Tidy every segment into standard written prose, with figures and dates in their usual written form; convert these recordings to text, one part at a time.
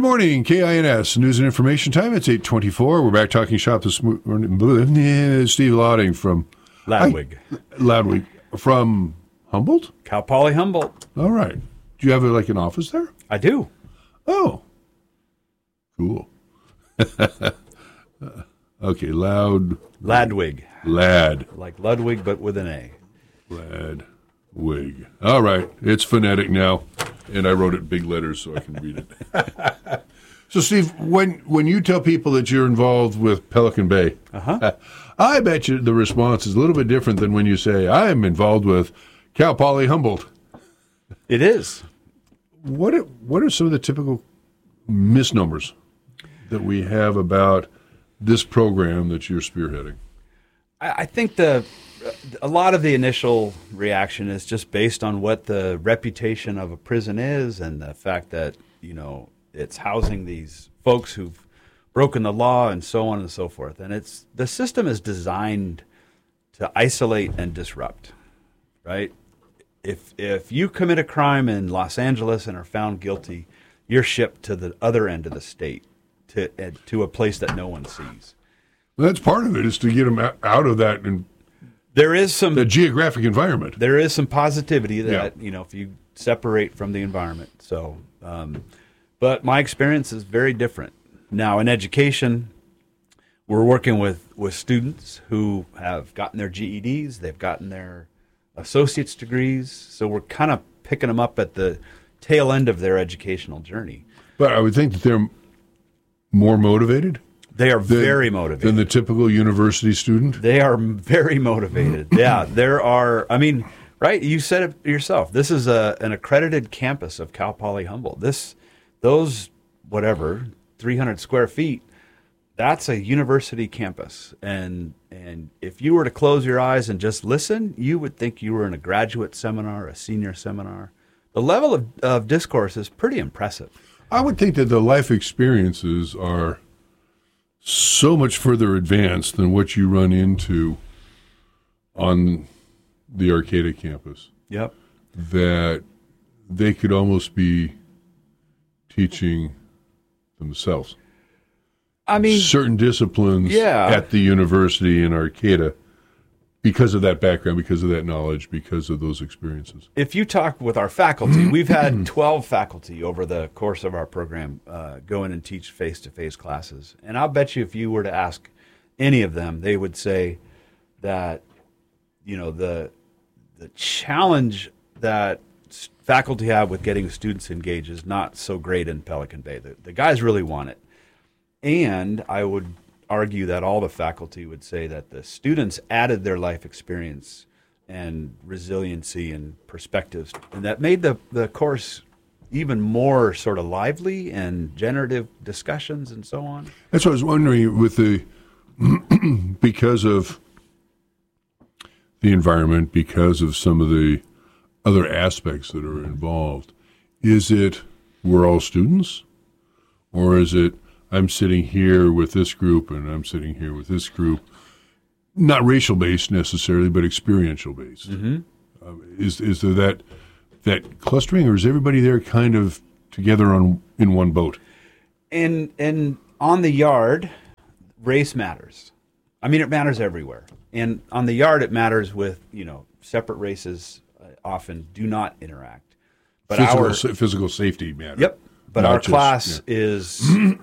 morning, KINS News and Information Time. It's 8:24. We're back talking shop this morning. Steve Louding from Ladwig. Ladwig from Humboldt? Cal Poly Humboldt. All right. Do you have like an office there? I do. Oh, cool. Okay, Ladwig. Lad. Like Ludwig, but with an A. Ladwig. All right. It's phonetic now, and I wrote it big letters so I can read it. So, Steve, when you tell people that you're involved with Pelican Bay, I bet you the response is a little bit different than when you say, I'm involved with Cal Poly Humboldt. It is. What are some of the typical misnomers that we have about this program that you're spearheading? I think a lot of the initial reaction is just based on what the reputation of a prison is and the fact that, it's housing these folks who've broken the law and so on and so forth. And the system is designed to isolate and disrupt, right? If you commit a crime in Los Angeles and are found guilty, you're shipped to the other end of the state, to a place that no one sees. Well, that's part of it, is to get them out of that and there is the geographic environment. There is some positivity that if you separate from the environment. So, but my experience is very different. Now, in education, we're working with students who have gotten their GEDs, they've gotten their associate's degrees, so we're kind of picking them up at the tail end of their educational journey. But I would think that they're more motivated. They are very motivated. Than the typical university student? They are very motivated. Yeah, there are, right, you said it yourself. This is an accredited campus of Cal Poly Humboldt. Those 300 square feet, that's a university campus. And if you were to close your eyes and just listen, you would think you were in a graduate seminar, a senior seminar. The level of discourse is pretty impressive. I would think that the life experiences are so much further advanced than what you run into on the Arcata campus. Yep. That they could almost be teaching themselves. Certain disciplines at the university in Arcata because of that background, because of that knowledge, because of those experiences. If you talk with our faculty, we've had 12 faculty over the course of our program go in and teach face-to-face classes. And I'll bet you if you were to ask any of them, they would say that, the challenge that faculty have with getting students engaged is not so great in Pelican Bay. The guys really want it. And I would argue that all the faculty would say that the students added their life experience and resiliency and perspectives, and that made the course even more sort of lively and generative discussions and so on. That's what I was wondering with because of the environment, because of some of the other aspects that are involved. Is it we're all students, or is it I'm sitting here with this group and I'm sitting here with this group? Not racial-based necessarily, but experiential-based. Mm-hmm. Is there that clustering, or is everybody there kind of together in one boat? And on the yard, race matters. It matters everywhere. And on the yard, it matters with, separate races often do not interact. But physical safety matters. Yep. But our class is,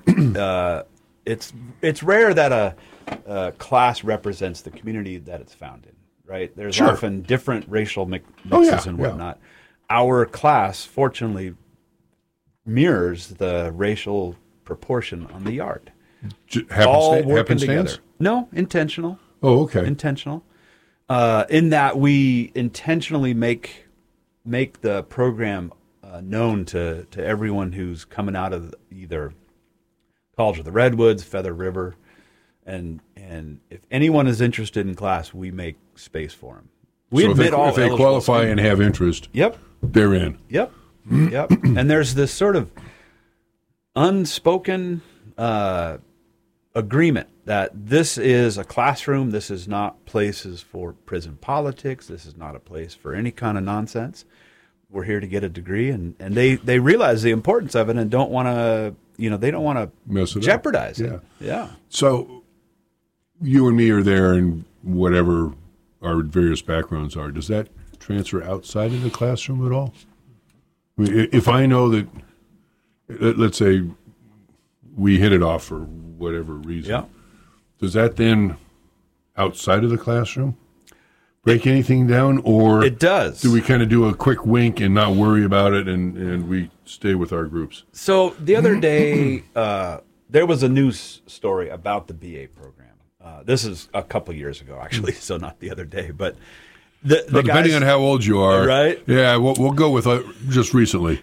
it's rare that a class represents the community that it's found in, right? There's often different racial mixes and whatnot. Yeah. Our class, fortunately, mirrors the racial proportion on the yard. All working together. No, intentional. Oh, okay. Intentional. In that we intentionally make the program known to everyone who's coming out of either College of the Redwoods, Feather River, and if anyone is interested in class, we make space for them. We admit all if they qualify and have interest. Yep, they're in. Yep, yep. And there's this sort of unspoken agreement that this is a classroom. This is not places for prison politics. This is not a place for any kind of nonsense. We're here to get a degree, and they realize the importance of it and don't want to they don't want to jeopardize it. Yeah. So you and me are there, and whatever our various backgrounds are, does that transfer outside of the classroom at all? I mean, if I know that, let's say we hit it off for whatever reason, does that then outside of the classroom break anything down, or it does? Do we kind of do a quick wink and not worry about it, and we stay with our groups? So the other day, there was a news story about the BA program. This is a couple years ago, actually, so not the other day, but the depending guys, on how old you are, right? Yeah, we'll go with just recently.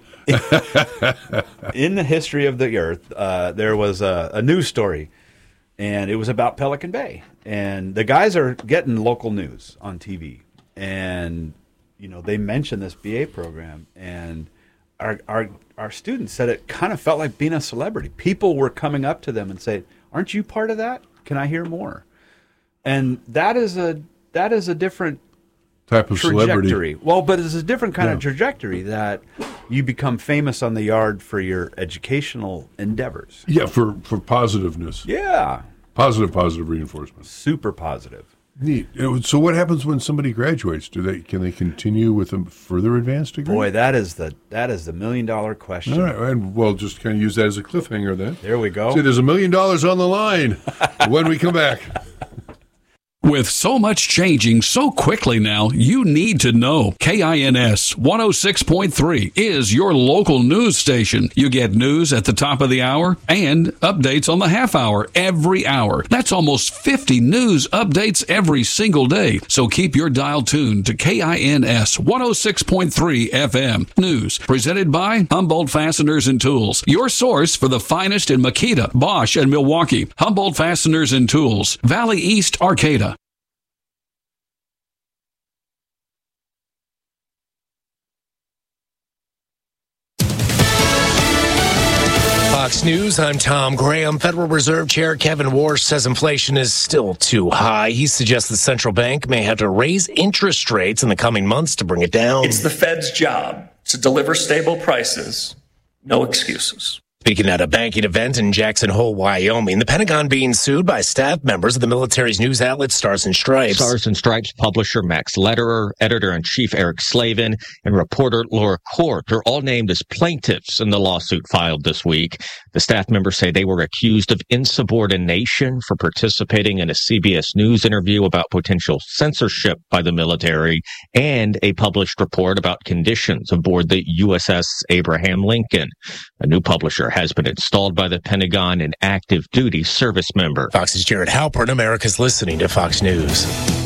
In the history of the Earth, there was a news story, and it was about Pelican Bay. And the guys are getting local news on TV, and they mentioned this BA program, and our students said it kind of felt like being a celebrity. People were coming up to them and saying, "Aren't you part of that? Can I hear more?" And that is a different type of trajectory. Celebrity. Well, but it's a different kind of trajectory that you become famous on the yard for your educational endeavors. Yeah, for positiveness. Yeah. Positive reinforcement. Super positive. Neat. So what happens when somebody graduates? Can they continue with a further advanced degree? Boy, that is the $1 million question. All right, and we'll just kind of use that as a cliffhanger then. There we go. See, there's $1 million on the line when we come back. With so much changing so quickly now, you need to know. KINS 106.3 is your local news station. You get news at the top of the hour and updates on the half hour every hour. That's almost 50 news updates every single day. So keep your dial tuned to KINS 106.3 FM. News presented by Humboldt Fasteners and Tools. Your source for the finest in Makita, Bosch, and Milwaukee. Humboldt Fasteners and Tools. Valley East, Arcata. Fox News, I'm Tom Graham. Federal Reserve Chair Kevin Warsh says inflation is still too high. He suggests the central bank may have to raise interest rates in the coming months to bring it down. It's the Fed's job to deliver stable prices. No excuses. Speaking at a banking event in Jackson Hole, Wyoming, the Pentagon being sued by staff members of the military's news outlet Stars and Stripes. Stars and Stripes publisher Max Lederer, editor-in-chief Eric Slavin, and reporter Laura Court are all named as plaintiffs in the lawsuit filed this week. The staff members say they were accused of insubordination for participating in a CBS News interview about potential censorship by the military and a published report about conditions aboard the USS Abraham Lincoln. A new publisher has been installed by the Pentagon, an active duty service member. Fox's Jared Halpern, America's listening to Fox News.